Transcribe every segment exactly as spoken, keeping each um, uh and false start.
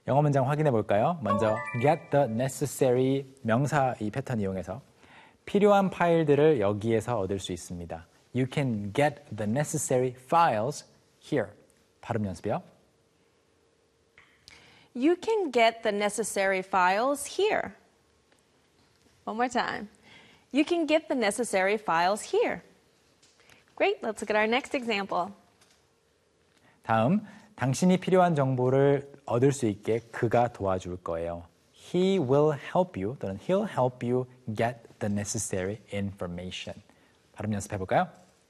영어 문장 확인해 볼까요? 먼저 get the necessary 명사 이 패턴 이용해서 필요한 파일들을 여기에서 얻을 수 있습니다. You can get the necessary files here. 발음 연습이요. You can get the necessary files here. One more time. You can get the necessary files here. Great, let's look at our next example. 다음, 당신이 필요한 정보를 얻을 수 있게 그가 도와줄 거예요. He will help you 또는 he'll help you get the necessary information. 발음 연습해 볼까요?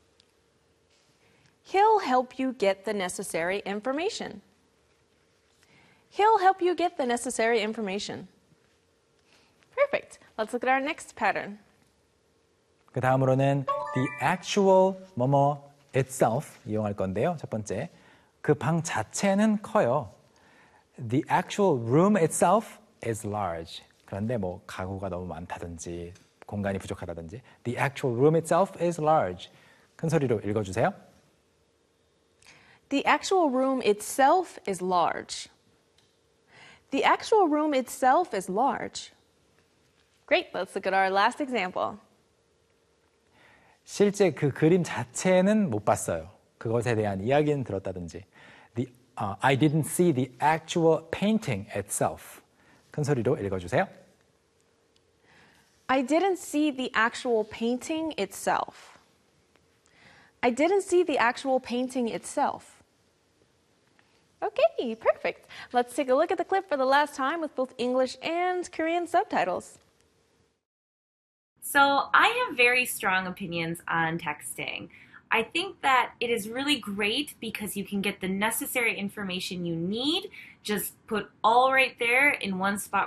He'll help you get the necessary information. He'll help you get the necessary information. Perfect. Let's look at our next pattern. 그 다음으로는 the actual 뭐뭐 itself 이용할 건데요. 첫 번째, 그 방 자체는 커요. The actual room itself is large. 그런데 뭐 가구가 너무 많다든지 공간이 부족하다든지 The actual room itself is large. 큰 소리로 읽어주세요. The actual room itself is large. The actual room itself is large. Great, let's look at our last example. 실제 그 그림 자체는 못 봤어요. 그것에 대한 이야기는 들었다든지 the, uh, I didn't see the actual painting itself. 큰 소리로 읽어주세요. I didn't see the actual painting itself. I didn't see the actual painting itself. Okay, perfect. Let's take a look at the clip for the last time with both English and Korean subtitles. So I have very strong opinions on texting. I think that it is really great because you can get the necessary information you need, just put all right there in one spot